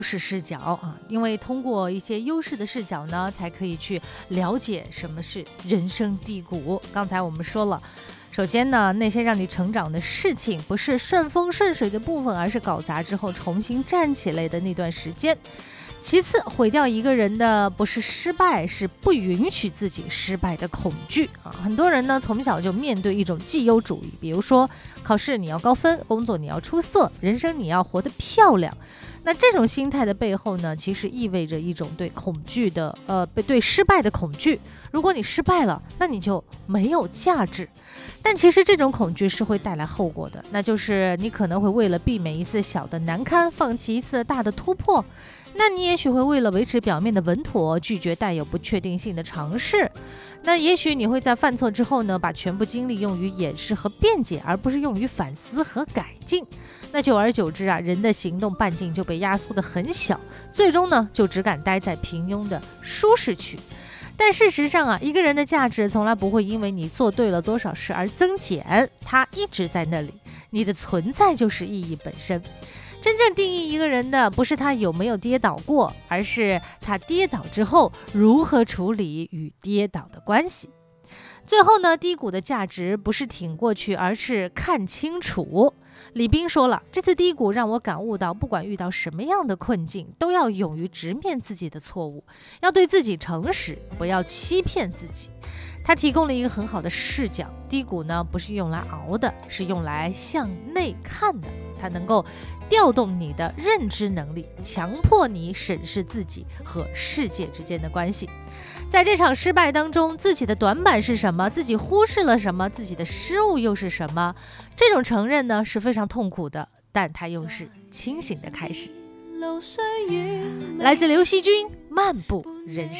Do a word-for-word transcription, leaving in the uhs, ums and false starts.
势视角啊，因为通过一些优势的视角呢，才可以去了解什么是人生低谷。刚才我们说了，首先呢，那些让你成长的事情，不是顺风顺水的部分，而是搞砸之后重新站起来的那段时间。其次，毁掉一个人的不是失败，是不允许自己失败的恐惧啊！很多人呢，从小就面对一种绩优主义，比如说考试你要高分，工作你要出色，人生你要活得漂亮。那这种心态的背后呢，其实意味着一种对恐惧的，呃，对失败的恐惧。如果你失败了，那你就没有价值。但其实这种恐惧是会带来后果的，那就是你可能会为了避免一次小的难堪，放弃一次大的突破。那你也许会为了维持表面的稳妥，拒绝带有不确定性的尝试。那也许你会在犯错之后呢，把全部精力用于掩饰和辩解，而不是用于反思和改进。那久而久之啊，人的行动半径就被压缩得很小，最终呢，就只敢待在平庸的舒适区。但事实上啊，一个人的价值从来不会因为你做对了多少事而增减，它一直在那里。你的存在就是意义本身。真正定义一个人的，不是他有没有跌倒过，而是他跌倒之后如何处理与跌倒的关系。最后呢，低谷的价值不是挺过去，而是看清楚。李斌说了，这次低谷让我感悟到，不管遇到什么样的困境，都要勇于直面自己的错误，要对自己诚实，不要欺骗自己。他提供了一个很好的视角，低谷呢不是用来熬的，是用来向内看的。它能够调动你的认知能力，强迫你审视自己和世界之间的关系。在这场失败当中，自己的短板是什么？自己忽视了什么？自己的失误又是什么？这种承认呢是非常痛苦的，但它又是清醒的开始。来自刘惜君，漫步人生。